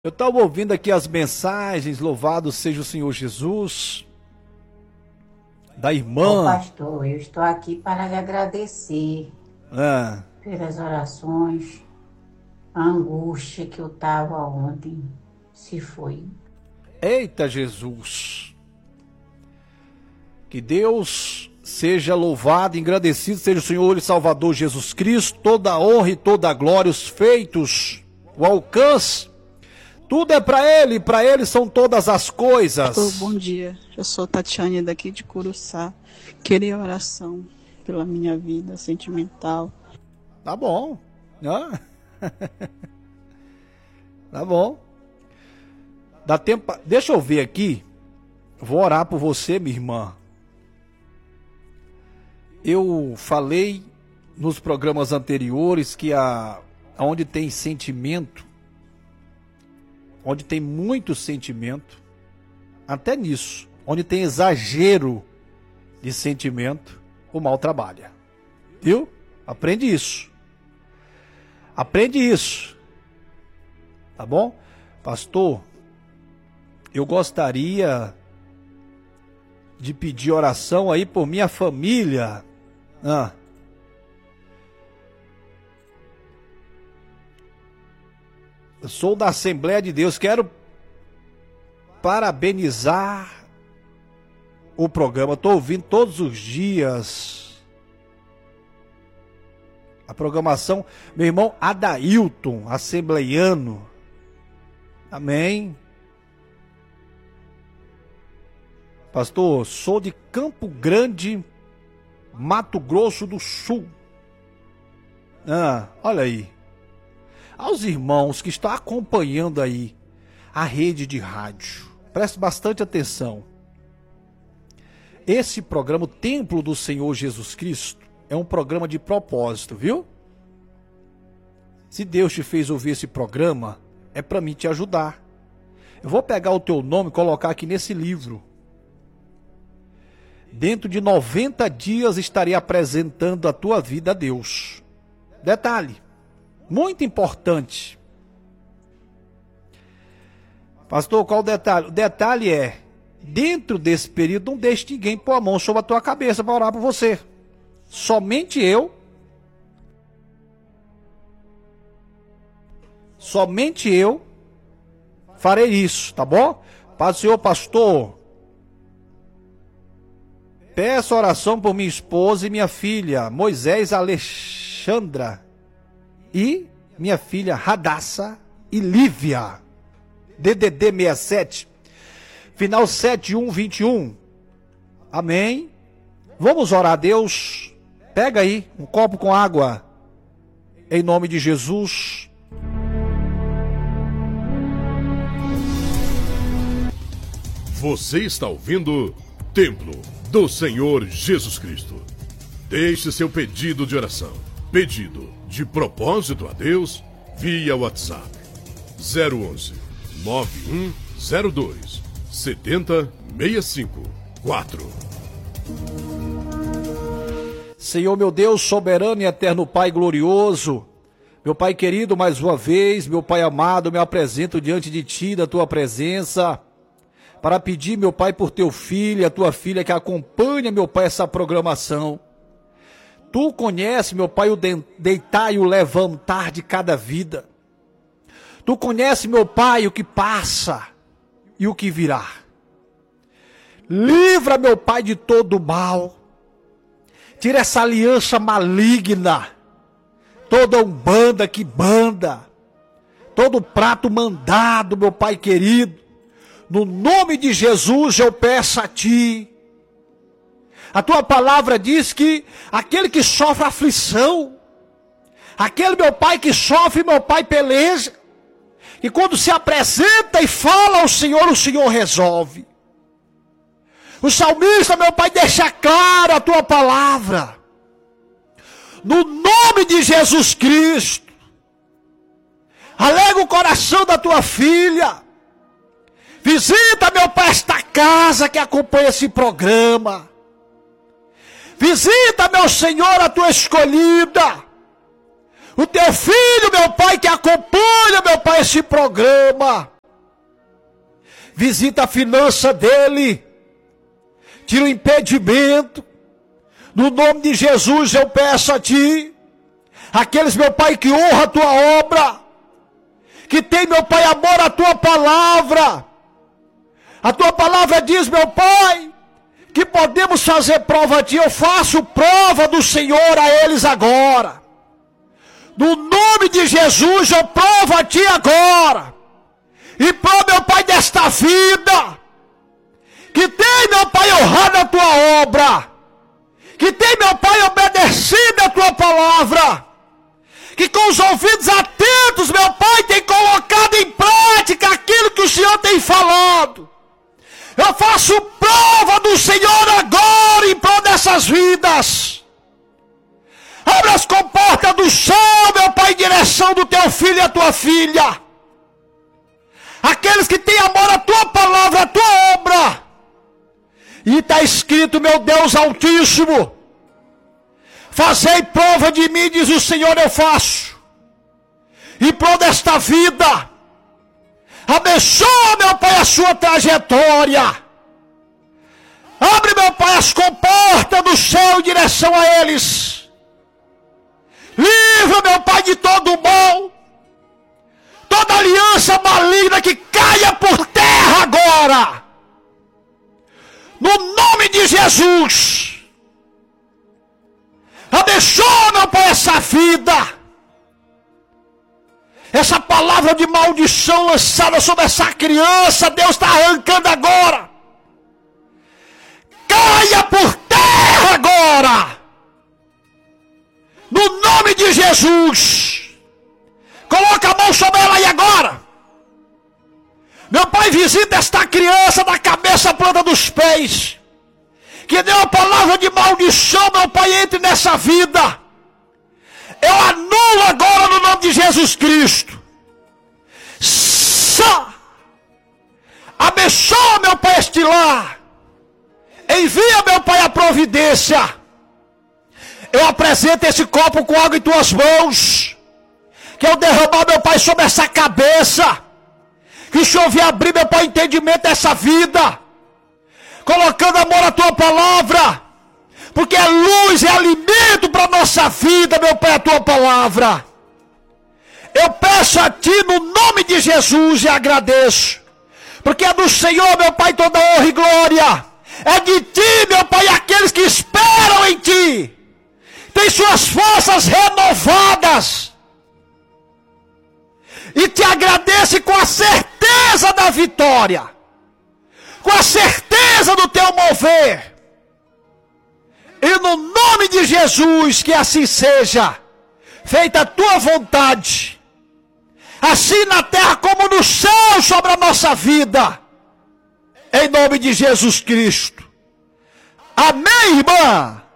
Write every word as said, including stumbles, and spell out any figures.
Eu estava ouvindo aqui as mensagens, louvado seja o Senhor Jesus, da irmã. Ô, pastor, eu estou aqui para lhe agradecer Ah, pelas orações. A angústia que eu estava ontem se foi. eita Jesus, que Deus seja louvado, engrandecido seja o Senhor e Salvador Jesus Cristo, toda a honra e toda a glória, os feitos, o alcance, tudo é para Ele, para Ele são todas as coisas. Pastor, bom dia, eu sou Tatiane daqui de Curuçá, queria oração pela minha vida sentimental. Tá bom, né? Tá bom. Dá tempo, pra... deixa eu ver aqui, vou orar por você, minha irmã. Eu falei nos programas anteriores que a, onde tem sentimento, onde tem muito sentimento, até nisso, onde tem exagero de sentimento, o mal trabalha. Viu? Aprende isso. Aprende isso. Tá bom? Pastor, eu gostaria de pedir oração aí por minha família. Ah. Eu sou da Assembleia de Deus, quero parabenizar o programa. Estou ouvindo todos os dias a programação. Meu irmão Adailton, assembleiano. Amém. Pastor, sou de Campo Grande, Mato Grosso do Sul. Ah, olha aí. Aos irmãos que estão acompanhando aí a rede de rádio, preste bastante atenção. Esse programa, o Templo do Senhor Jesus Cristo, é um programa de propósito, viu? Se Deus te fez ouvir esse programa, é para mim te ajudar. Eu vou pegar o teu nome e colocar aqui nesse livro. Dentro de noventa dias estarei apresentando a tua vida a Deus. Detalhe, muito importante. Pastor, qual o detalhe? O detalhe é, dentro desse período, não deixe ninguém pôr a mão sobre a tua cabeça para orar por você. Somente eu, somente eu farei isso, tá bom? Paz do Senhor, pastor. Peço oração por minha esposa e minha filha, Moisés Alexandra, e minha filha Radassa e Lívia, D D D sessenta e sete, final sete um vinte e um. Amém. Vamos orar a Deus. Pega aí um copo com água, em nome de Jesus. Você está ouvindo Templo do Senhor Jesus Cristo. Deixe seu pedido de oração, pedido de propósito a Deus, via WhatsApp zero onze, nove um zero dois, sete zero seis cinco quatro. Senhor meu Deus, soberano e eterno Pai glorioso, meu Pai querido, mais uma vez, meu Pai amado, me apresento diante de Ti, da Tua presença, para pedir, meu Pai, por Teu filho, a Tua filha que acompanha, meu Pai, essa programação. Tu conheces, meu Pai, o deitar e o levantar de cada vida. Tu conheces, meu Pai, o que passa e o que virá. Livra, meu Pai, de todo mal. Tira essa aliança maligna. Toda umbanda que banda. Todo prato mandado, meu Pai querido. No nome de Jesus eu peço a Ti. A Tua palavra diz que aquele que sofre aflição, aquele meu Pai que sofre, meu Pai peleja, e quando se apresenta e fala ao Senhor, o Senhor resolve. O salmista, meu Pai, deixa claro a Tua palavra. No nome de Jesus Cristo, alega o coração da Tua filha. Visita, meu Pai, esta casa que acompanha esse programa. Visita, meu Senhor, a Tua escolhida. O Teu filho, meu Pai, que acompanha, meu Pai, esse programa. visita a finança dele, tira o impedimento. No nome de Jesus eu peço a ti, aqueles, meu Pai, que honram a tua obra, que tem, meu Pai, amor à tua palavra. A tua palavra diz, meu Pai, que podemos fazer prova de ti. Eu faço prova do Senhor a eles agora. No nome de Jesus eu provo a ti agora. E provo, meu Pai, desta vida, que tem, meu Pai, honrado a tua obra, que tem, meu Pai, obedecido a tua palavra, que com os ouvidos atentos, meu Pai, tem colocado em prática aquilo que o Senhor tem falado. Eu faço prova do Senhor agora em prol dessas vidas. Abra as comportas do céu, meu Pai, em direção do teu filho e a tua filha. Aqueles que têm amor à tua palavra, à tua obra. E está escrito, meu Deus Altíssimo, fazei prova de mim, diz o Senhor, eu faço. Em prol desta vida, abençoa, meu Pai, a sua trajetória. Abre, meu Pai, as comportas do céu em direção a eles. Livra, meu Pai, de todo o mal. Toda aliança maligna que caia por terra agora. No nome de Jesus. Abençoa, meu Pai, essa vida. Essa palavra de maldição lançada sobre essa criança, Deus está arrancando agora. Caia por terra agora. No nome de Jesus. Coloca a mão sobre ela aí agora. Meu Pai, visita esta criança da cabeça à planta dos pés. Que deu a palavra de maldição, meu Pai, entre nessa vida. Eu anulo agora no nome de Jesus Cristo. Só. Abençoa, meu Pai, este lar. Envia, meu Pai, a providência. Eu apresento esse copo com água em tuas mãos. Que eu derramar, meu Pai, sobre essa cabeça. Que o Senhor venha abrir, meu Pai, entendimento dessa vida. Colocando amor à tua palavra. Porque é luz, é alimento para a nossa vida, meu Pai, a tua palavra. Eu peço a ti no nome de Jesus e agradeço. Porque é do Senhor, meu Pai, toda honra e glória. É de ti, meu Pai, aqueles que esperam em ti. Tem suas forças renovadas. E te agradece com a certeza da vitória. Com a certeza do teu mover. E no nome de Jesus, que assim seja. Feita a tua vontade. Assim na terra como no céu sobre a nossa vida. Em nome de Jesus Cristo. Amém, irmã?